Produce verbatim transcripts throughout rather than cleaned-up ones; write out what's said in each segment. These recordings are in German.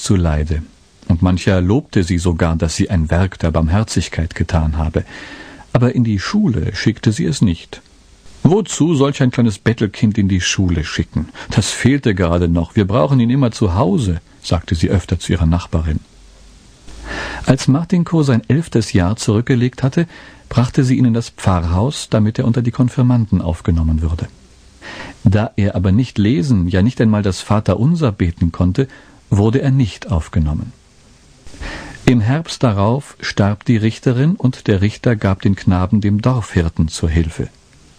zuleide, und mancher lobte sie sogar, dass sie ein Werk der Barmherzigkeit getan habe. Aber in die Schule schickte sie es nicht. Wozu solch ein kleines Bettelkind in die Schule schicken? Das fehlte gerade noch. Wir brauchen ihn immer zu Hause, sagte sie öfter zu ihrer Nachbarin. Als Martinko sein elftes Jahr zurückgelegt hatte, brachte sie ihn in das Pfarrhaus, damit er unter die Konfirmanden aufgenommen würde. Da er aber nicht lesen, ja nicht einmal das Vaterunser beten konnte, wurde er nicht aufgenommen. Im Herbst darauf starb die Richterin, und der Richter gab den Knaben dem Dorfhirten zur Hilfe.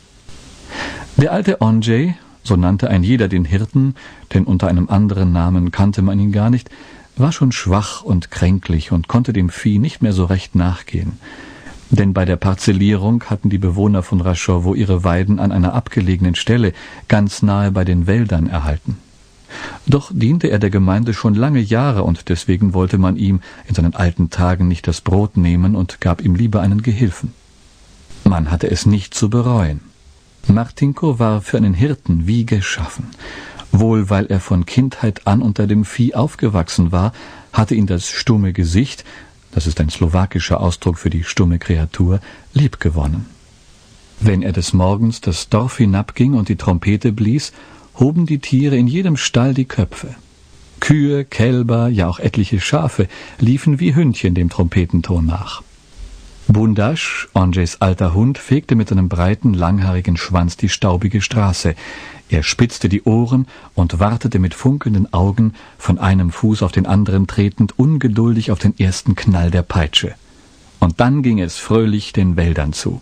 Der alte Ondřej, so nannte ein jeder den Hirten, denn unter einem anderen Namen kannte man ihn gar nicht, war schon schwach und kränklich und konnte dem Vieh nicht mehr so recht nachgehen. Denn bei der Parzellierung hatten die Bewohner von Raschowo ihre Weiden an einer abgelegenen Stelle, ganz nahe bei den Wäldern, erhalten. Doch diente er der Gemeinde schon lange Jahre, und deswegen wollte man ihm in seinen alten Tagen nicht das Brot nehmen und gab ihm lieber einen Gehilfen. Man hatte es nicht zu bereuen. Martinko war für einen Hirten wie geschaffen. Wohl weil er von Kindheit an unter dem Vieh aufgewachsen war, hatte ihn das stumme Gesicht, das ist ein slowakischer Ausdruck für die stumme Kreatur, liebgewonnen. Wenn er des Morgens das Dorf hinabging und die Trompete blies, hoben die Tiere in jedem Stall die Köpfe. Kühe, Kälber, ja auch etliche Schafe liefen wie Hündchen dem Trompetenton nach. Bundasch, Ondřejs alter Hund, fegte mit seinem breiten, langhaarigen Schwanz die staubige Straße. Er spitzte die Ohren und wartete mit funkelnden Augen, von einem Fuß auf den anderen tretend, ungeduldig auf den ersten Knall der Peitsche. Und dann ging es fröhlich den Wäldern zu.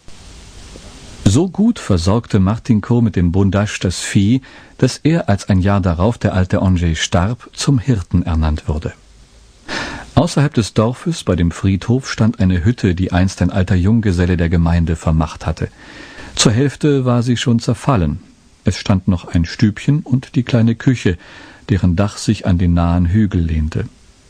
So gut versorgte Martinko mit dem Bundasch das Vieh, dass er, als ein Jahr darauf der alte Ondřej starb, zum Hirten ernannt wurde. Außerhalb des Dorfes, bei dem Friedhof, stand eine Hütte, die einst ein alter Junggeselle der Gemeinde vermacht hatte. Zur Hälfte war sie schon zerfallen. Es stand noch ein Stübchen und die kleine Küche, deren Dach sich an den nahen Hügel lehnte.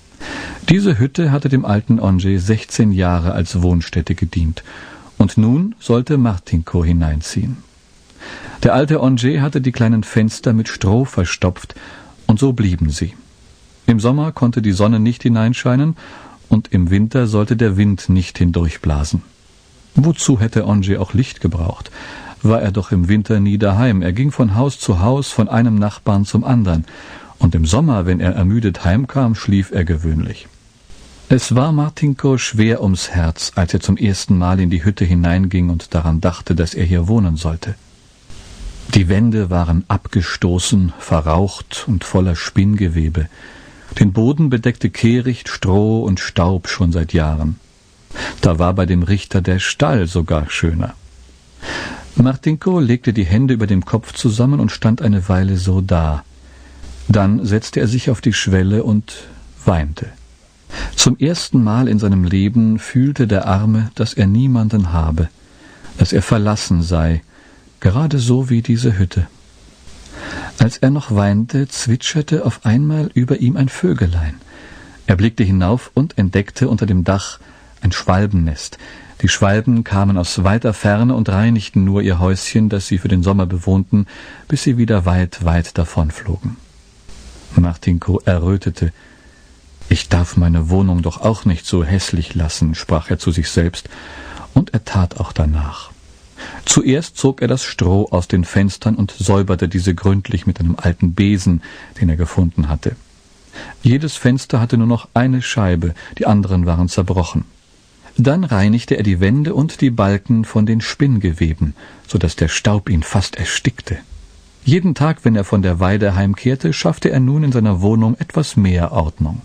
Diese Hütte hatte dem alten Ondřej sechzehn Jahre als Wohnstätte gedient, und nun sollte Martinko hineinziehen. Der alte Ondřej hatte die kleinen Fenster mit Stroh verstopft, und so blieben sie. Im Sommer konnte die Sonne nicht hineinscheinen, und im Winter sollte der Wind nicht hindurchblasen. Wozu hätte Ondřej auch Licht gebraucht? War er doch im Winter nie daheim. Er ging von Haus zu Haus, von einem Nachbarn zum anderen. Und im Sommer, wenn er ermüdet heimkam, schlief er gewöhnlich. Es war Martinko schwer ums Herz, als er zum ersten Mal in die Hütte hineinging und daran dachte, dass er hier wohnen sollte. Die Wände waren abgestoßen, verraucht und voller Spinngewebe. Den Boden bedeckte Kehricht, Stroh und Staub schon seit Jahren. Da war bei dem Richter der Stall sogar schöner. Martinko legte die Hände über dem Kopf zusammen und stand eine Weile so da. Dann setzte er sich auf die Schwelle und weinte. Zum ersten Mal in seinem Leben fühlte der Arme, dass er niemanden habe, dass er verlassen sei, gerade so wie diese Hütte. Als er noch weinte, zwitscherte auf einmal über ihm ein Vögelein. Er blickte hinauf und entdeckte unter dem Dach ein Schwalbennest. Die Schwalben kamen aus weiter Ferne und reinigten nur ihr Häuschen, das sie für den Sommer bewohnten, bis sie wieder weit, weit davonflogen. Martinko errötete. »Ich darf meine Wohnung doch auch nicht so hässlich lassen«, sprach er zu sich selbst, und er tat auch danach. Zuerst zog er das Stroh aus den Fenstern und säuberte diese gründlich mit einem alten Besen, den er gefunden hatte. Jedes Fenster hatte nur noch eine Scheibe, die anderen waren zerbrochen. Dann reinigte er die Wände und die Balken von den Spinngeweben, so dass der Staub ihn fast erstickte. Jeden Tag, wenn er von der Weide heimkehrte, schaffte er nun in seiner Wohnung etwas mehr Ordnung.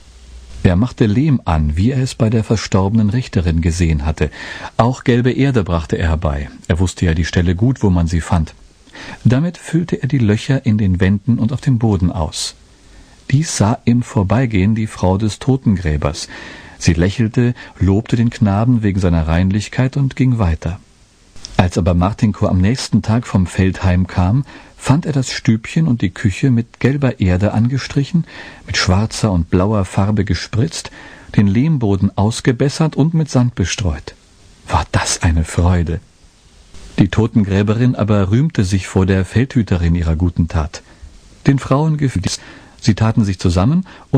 Er machte Lehm an, wie er es bei der verstorbenen Richterin gesehen hatte. Auch gelbe Erde brachte er herbei. Er wusste ja die Stelle gut, wo man sie fand. Damit füllte er die Löcher in den Wänden und auf dem Boden aus. Dies sah im Vorbeigehen die Frau des Totengräbers. Sie lächelte, lobte den Knaben wegen seiner Reinlichkeit und ging weiter. Als aber Martinko am nächsten Tag vom Feld heimkam, fand er das Stübchen und die Küche mit gelber Erde angestrichen, mit schwarzer und blauer Farbe gespritzt, den Lehmboden ausgebessert und mit Sand bestreut. War das eine Freude! Die Totengräberin aber rühmte sich vor der Feldhüterin ihrer guten Tat. Den Frauen gefiel dies. Sie taten sich zusammen und